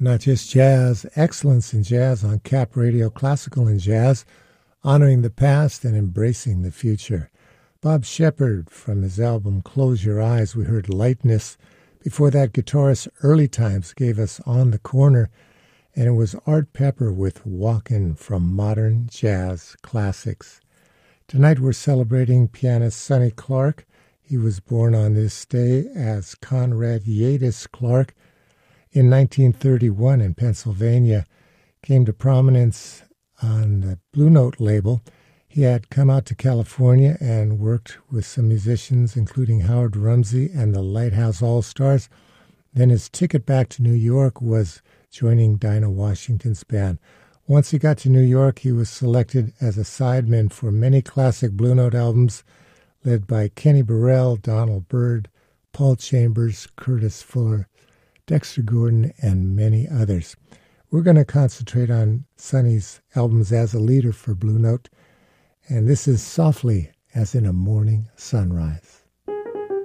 Not just jazz, excellence in jazz on Cap Radio, classical and jazz, honoring the past and embracing the future. Bob Shepard, from his album Close Your Eyes, we heard Lightness. Before that, guitarist Early Times gave us On the Corner, and it was Art Pepper with Walkin' from Modern Jazz Classics. Tonight we're celebrating pianist Sonny Clark. He was born on this day as Conrad Yadis Clark in 1931 in Pennsylvania, came to prominence on the Blue Note label. He had come out to California and worked with some musicians, including Howard Rumsey and the Lighthouse All-Stars. Then his ticket back to New York was joining Dinah Washington's band. Once he got to New York, he was selected as a sideman for many classic Blue Note albums, led by Kenny Burrell, Donald Byrd, Paul Chambers, Curtis Fuller, Dexter Gordon, and many others. We're going to concentrate on Sonny's albums as a leader for Blue Note, and this is Softly as in a Morning Sunrise.